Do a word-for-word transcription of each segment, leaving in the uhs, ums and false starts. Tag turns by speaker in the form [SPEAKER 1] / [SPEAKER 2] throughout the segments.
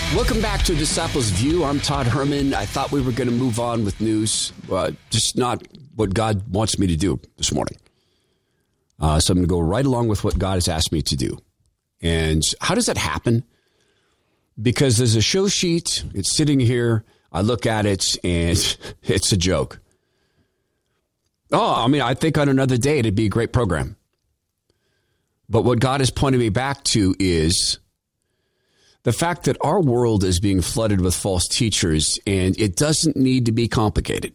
[SPEAKER 1] Welcome back to Disciples View. I'm Todd Herman. I thought we were going to move on with news, uh, just not what God wants me to do this morning. Uh, so I'm going to go right along with what God has asked me to do. And how does that happen? Because there's a show sheet. It's sitting here. I look at it, and it's a joke. Oh, I mean, I think on another day it'd be a great program. But what God has pointed me back to is the fact that our world is being flooded with false teachers, and it doesn't need to be complicated.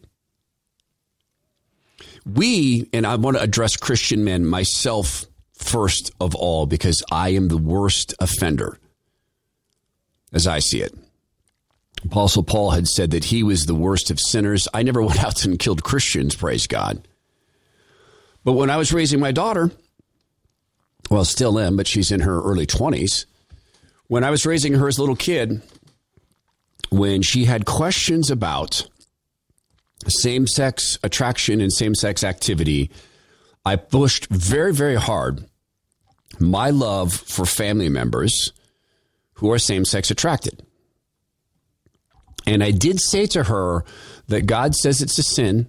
[SPEAKER 1] We, and I want to address Christian men, myself first of all, because I am the worst offender, as I see it. Apostle Paul had said that he was the worst of sinners. I never went out and killed Christians, praise God. But when I was raising my daughter, well, still am, but she's in her early twenties. When I was raising her as a little kid, when she had questions about same-sex attraction and same-sex activity, I pushed very, very hard my love for family members who are same-sex attracted. And I did say to her that God says it's a sin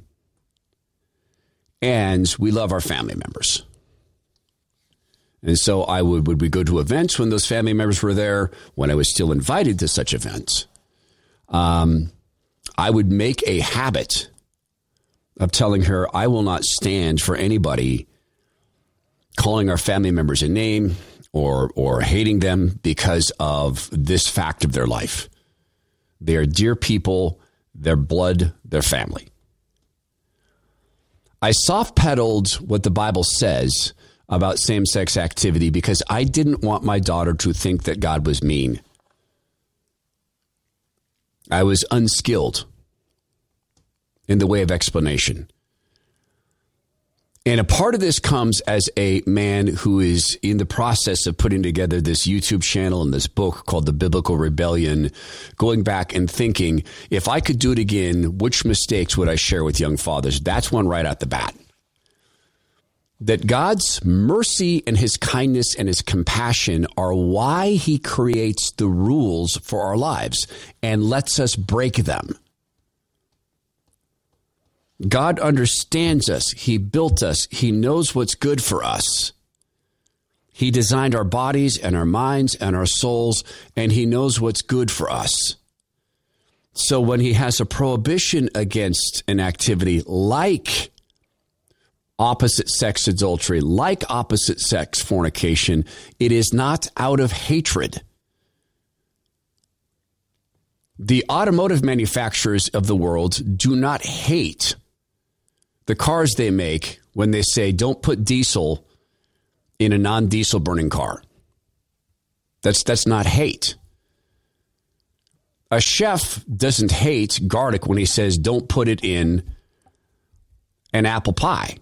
[SPEAKER 1] and we love our family members. And so I would, would we go to events when those family members were there, when I was still invited to such events. Um, I would make a habit of telling her I will not stand for anybody calling our family members a name or or hating them because of this fact of their life. They are dear people, their blood, their family. I soft-pedaled what the Bible says about same-sex activity because I didn't want my daughter to think that God was mean. I was unskilled in the way of explanation. And a part of this comes as a man who is in the process of putting together this YouTube channel and this book called The Biblical Rebellion, going back and thinking, if I could do it again, which mistakes would I share with young fathers? That's one right out the bat. That God's mercy and his kindness and his compassion are why he creates the rules for our lives and lets us break them. God understands us. He built us. He knows what's good for us. He designed our bodies and our minds and our souls, and he knows what's good for us. So when he has a prohibition against an activity like opposite sex adultery, like opposite sex fornication, it is not out of hatred. The automotive manufacturers of the world do not hate the cars they make when they say, don't put diesel in a non-diesel burning car. That's, that's not hate. A chef doesn't hate garlic when he says, don't put it in an apple pie.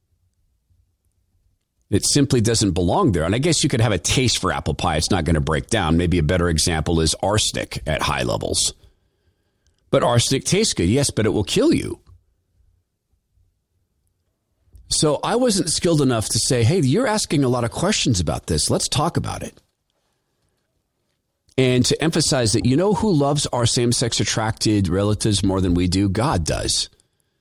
[SPEAKER 1] It simply doesn't belong there. And I guess you could have a taste for apple pie. It's not going to break down. Maybe a better example is arsenic at high levels. But arsenic tastes good, yes, but it will kill you. So I wasn't skilled enough to say, hey, you're asking a lot of questions about this. Let's talk about it. And to emphasize that, you know who loves our same-sex attracted relatives more than we do? God does.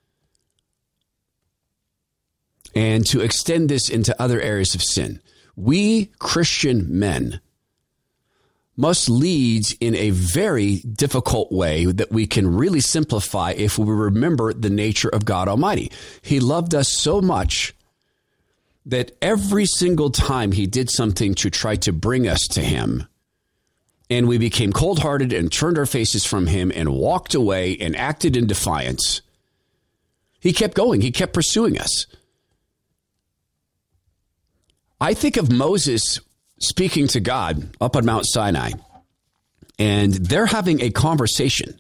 [SPEAKER 1] And to extend this into other areas of sin, we Christian men must lead in a very difficult way that we can really simplify if we remember the nature of God Almighty. He loved us so much that every single time he did something to try to bring us to him, and we became cold-hearted and turned our faces from him and walked away and acted in defiance, he kept going. He kept pursuing us. I think of Moses speaking to God up on Mount Sinai, and they're having a conversation.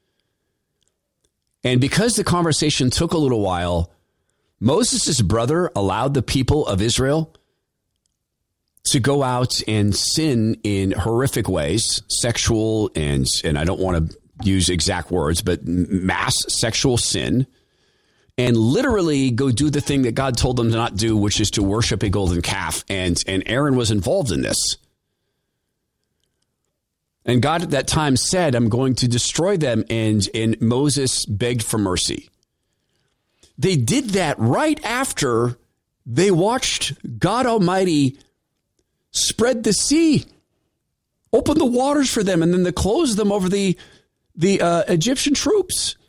[SPEAKER 1] And because the conversation took a little while, Moses' brother allowed the people of Israel to go out and sin in horrific ways, sexual and, and I don't want to use exact words, but mass sexual sin, and literally go do the thing that God told them to not do, which is to worship a golden calf. And, and Aaron was involved in this. And God at that time said, I'm going to destroy them. And, and Moses begged for mercy. They did that right after they watched God Almighty spread the sea, open the waters for them, and then to close them over the, the uh, Egyptian troops.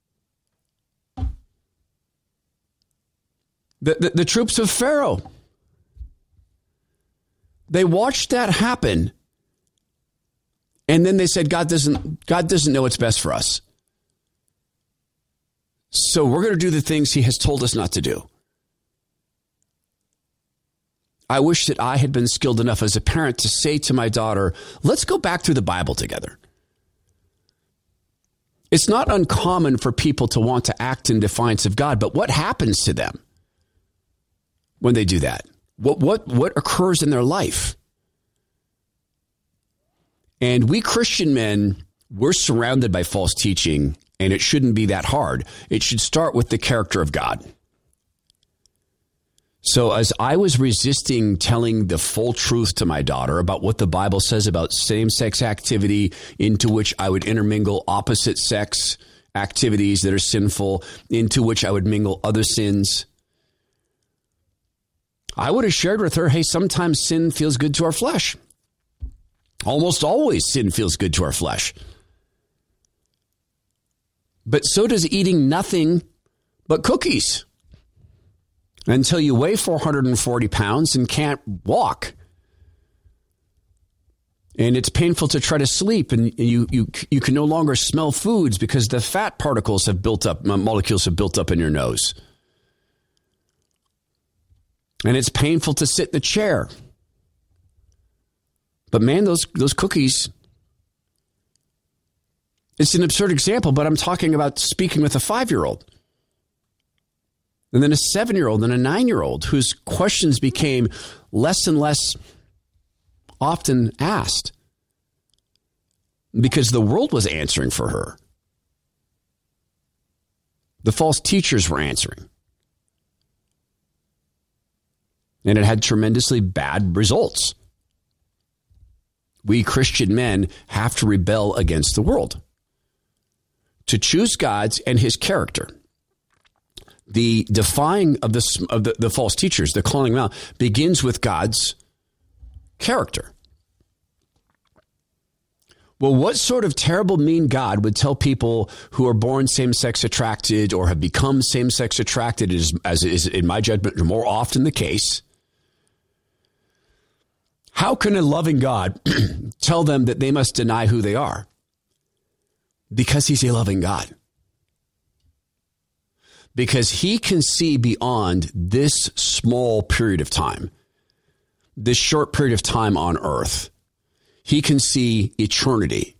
[SPEAKER 1] The, the, the troops of Pharaoh. They watched that happen. And then they said, God doesn't, God doesn't know what's best for us. So we're going to do the things he has told us not to do. I wish that I had been skilled enough as a parent to say to my daughter, let's go back through the Bible together. It's not uncommon for people to want to act in defiance of God, but what happens to them when they do that? What, what, what occurs in their life? And we Christian men, we're surrounded by false teaching, and it shouldn't be that hard. It should start with the character of God. So as I was resisting telling the full truth to my daughter about what the Bible says about same-sex activity, into which I would intermingle opposite sex activities that are sinful, into which I would mingle other sins, I would have shared with her, hey, sometimes sin feels good to our flesh. Almost always sin feels good to our flesh. But so does eating nothing but cookies until you weigh four hundred forty pounds and can't walk. And it's painful to try to sleep, and you, you, you can no longer smell foods because the fat particles have built up, molecules have built up in your nose. And it's painful to sit in the chair. But man, those those cookies, it's an absurd example, but I'm talking about speaking with a five-year-old. And then a seven-year-old and a nine-year-old whose questions became less and less often asked because the world was answering for her. The false teachers were answering. And it had tremendously bad results. We Christian men have to rebel against the world, to choose God's and his character. The defying of, the, of the, the false teachers, the calling them out, begins with God's character. Well, what sort of terrible, mean God would tell people who are born same-sex attracted or have become same-sex attracted, as, as is, in my judgment, more often the case? How can a loving God tell them that they must deny who they are? Because he's a loving God. Because he can see beyond this small period of time, this short period of time on earth. He can see eternity.